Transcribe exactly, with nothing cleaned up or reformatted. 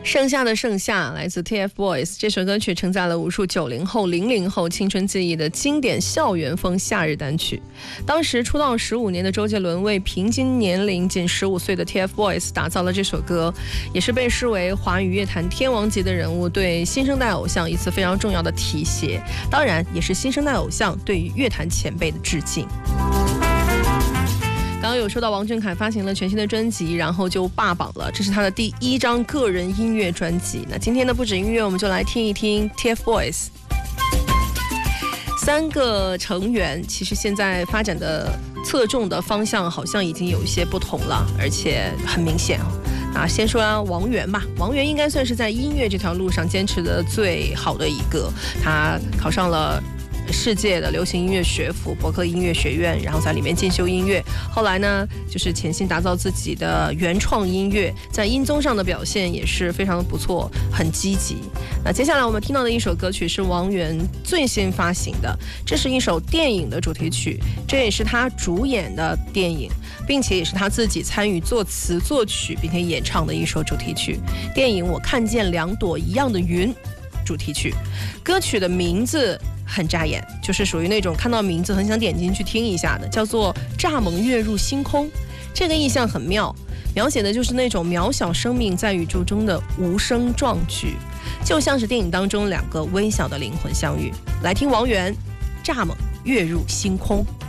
盛夏的盛夏来自 T F Boys， 这首歌曲承载了无数九零后、零零后青春记忆的经典校园风夏日单曲。当时出道十五年的周杰伦为平均年龄仅十五岁的 T F Boys 打造了这首歌，也是被视为华语乐坛天王级的人物对新生代偶像一次非常重要的提携，当然也是新生代偶像对于乐坛前辈的致敬。刚刚有说到王俊凯发行了全新的专辑，然后就霸榜了，这是他的第一张个人音乐专辑。那今天的不止音乐，我们就来听一听 T F Boys。三个成员其实现在发展的侧重的方向好像已经有一些不同了，而且很明显啊。啊，先说王源吧，王源应该算是在音乐这条路上坚持的最好的一个，他考上了世界的流行音乐学府伯克利音乐学院，然后在里面进修音乐。后来呢，就是潜心打造自己的原创音乐，在音综上的表现也是非常的不错，很积极。那接下来我们听到的一首歌曲是王源最新发行的，这是一首电影的主题曲，这也是他主演的电影，并且也是他自己参与作词作曲并且演唱的一首主题曲。电影《我看见两朵一样的云》主题曲，歌曲的名字很扎眼，就是属于那种看到名字很想点进去听一下的，叫做蚱蜢跃入星空。这个意象很妙，描写的就是那种渺小生命在宇宙中的无声壮举，就像是电影当中两个微小的灵魂相遇。来听王源《蚱蜢跃入星空》。